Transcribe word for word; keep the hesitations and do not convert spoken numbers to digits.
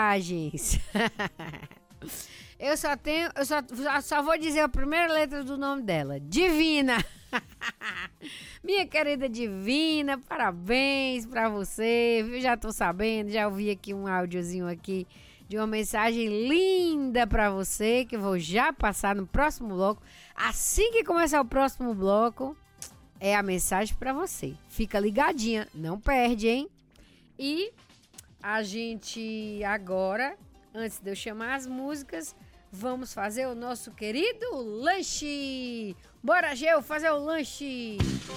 mensagens. Eu só tenho, eu só, só vou dizer a primeira letra do nome dela. Divina. Minha querida Divina, parabéns pra você. Eu já tô sabendo, já ouvi aqui um áudiozinho aqui de uma mensagem linda pra você, que eu vou já passar no próximo bloco. Assim que começar o próximo bloco, é a mensagem pra você. Fica ligadinha, não perde, hein? E a gente agora, antes de eu chamar as músicas, vamos fazer o nosso querido lanche. Bora, Geu, fazer o lanche.